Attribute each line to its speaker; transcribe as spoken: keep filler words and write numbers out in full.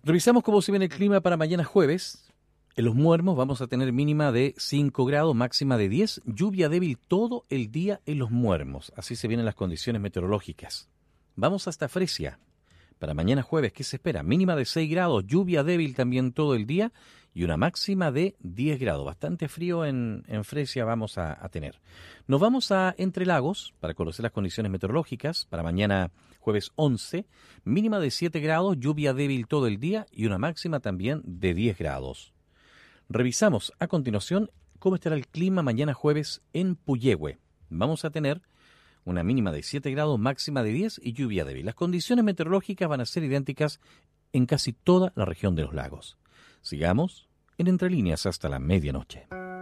Speaker 1: Revisamos cómo se viene el clima para mañana jueves. En Los Muermos vamos a tener mínima de cinco grados, máxima de diez, lluvia débil todo el día en Los Muermos. Así se vienen las condiciones meteorológicas. Vamos hasta Fresia. Para mañana jueves, ¿qué se espera? Mínima de seis grados, lluvia débil también todo el día y una máxima de diez grados. Bastante frío en, en Fresia vamos a, a tener. Nos vamos a Entre Lagos para conocer las condiciones meteorológicas. Para mañana jueves once, mínima de siete grados, lluvia débil todo el día y una máxima también de diez grados. Revisamos a continuación cómo estará el clima mañana jueves en Puyehue. Vamos a tener una mínima de siete grados, máxima de diez y lluvia débil. Las condiciones meteorológicas van a ser idénticas en casi toda la región de los lagos. Sigamos en Entre Líneas hasta la medianoche.